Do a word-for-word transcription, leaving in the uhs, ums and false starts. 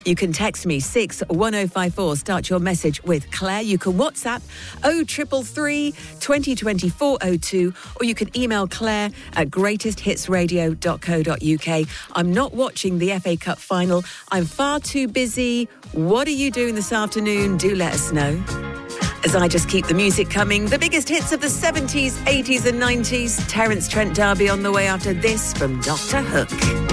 You can text me six one oh five four. Start your message with Claire. You can WhatsApp oh triple three, twenty twenty, four oh two, or you can email Claire at greatest hits radio dot co dot uk. I'm not watching the F A Cup final. I'm far too busy. What are you doing this afternoon? Do let us know. As I just keep the music coming, the biggest hits of the seventies, eighties and nineties. Terence Trent D'Arby on the way after this from Doctor Hook.